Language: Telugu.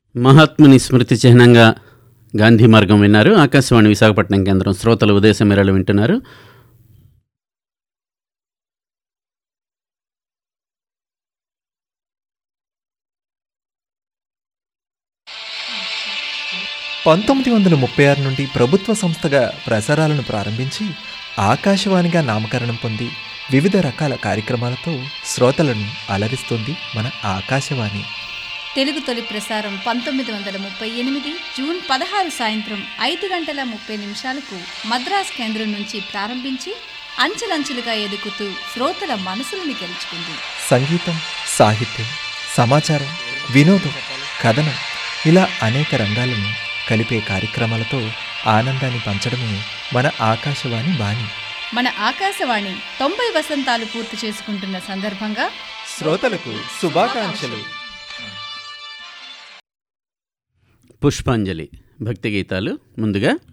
మహాత్ముని స్మృతి చిహ్నంగా గాంధీ మార్గం విన్నారు. ఆకాశవాణి విశాఖపట్నం కేంద్రం శ్రోతలు ఉదయ సమీరాలు వింటున్నారు. పంతొమ్మిది 1936 నుండి ప్రభుత్వ సంస్థగా ప్రసారాలను ప్రారంభించి ఆకాశవాణిగా నామకరణం పొంది వివిధ రకాల కార్యక్రమాలతో శ్రోతలను అలరిస్తుంది మన ఆకాశవాణి. తెలుగు తొలి ప్రసారం 1938 జూన్ 16 సాయంత్రం 5:30 మద్రాస్ కేంద్రం నుంచి ప్రారంభించి అంచెలంచెలుగా ఎదుగుతూ శ్రోతల మనసులను గెలుచుకుంది. సంగీతం, సాహిత్యం, సమాచారం, వినోదం, కథనం ఇలా అనేక రంగాలను కలిపే కార్యక్రమాలతో ఆనందాన్ని పంచడమే మన ఆకాశవాణి బాణి. మన ఆకాశవాణి 90 వసంతాలు పూర్తి చేసుకుంటున్న సందర్భంగా శ్రోతలకు శుభాకాంక్షలు. పుష్పాంజలి భక్తి గీతాలు. ముందుగా